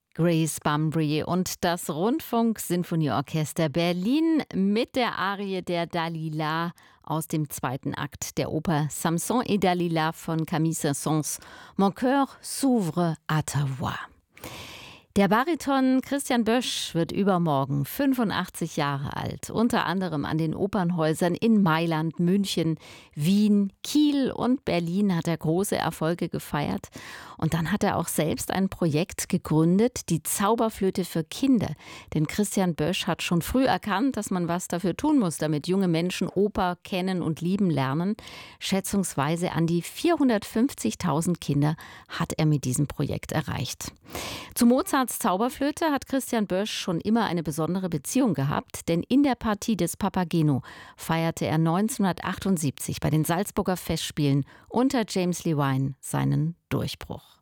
Grace Bumbry und das Rundfunk-Sinfonieorchester Berlin mit der Arie der Dalila aus dem zweiten Akt der Oper Samson et Dalila von Camille Saint-Saëns Mon cœur s'ouvre à ta voix. Der Bariton Christian Bösch wird übermorgen 85 Jahre alt. Unter anderem an den Opernhäusern in Mailand, München, Wien, Kiel und Berlin hat er große Erfolge gefeiert. Und dann hat er auch selbst ein Projekt gegründet, die Zauberflöte für Kinder. Denn Christian Bösch hat schon früh erkannt, dass man was dafür tun muss, damit junge Menschen Oper kennen und lieben lernen. Schätzungsweise an die 450.000 Kinder hat er mit diesem Projekt erreicht. Zu Mozarts Zauberflöte hat Christian Bösch schon immer eine besondere Beziehung gehabt, denn in der Partie des Papageno feierte er 1978 bei den Salzburger Festspielen unter James Levine seinen Durchbruch.